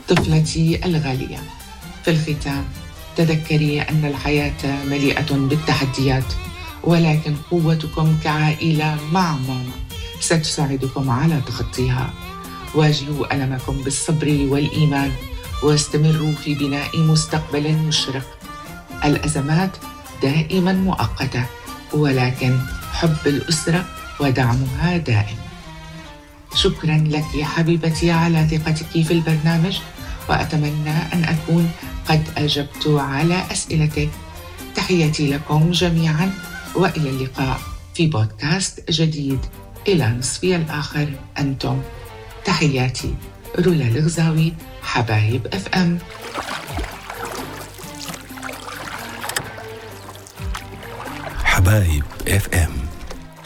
طفلتي الغالية، في الختام تذكري أن الحياة مليئة بالتحديات، ولكن قوتكم كعائلة مع ماما ستساعدكم على تخطيها. واجهوا ألمكم بالصبر والإيمان، واستمروا في بناء مستقبل مشرق. الأزمات دائما مؤقتة، ولكن حب الأسرة ودعمها دائم. شكرا لك يا حبيبتي على ثقتك في البرنامج، وأتمنى أن أكون قد أجبت على أسئلتك. تحياتي لكم جميعا، وإلى اللقاء في بودكاست جديد. إلى نصفي الآخر أنتم. تحياتي رولا الغزاوي، حبايب FM. حبايب FM.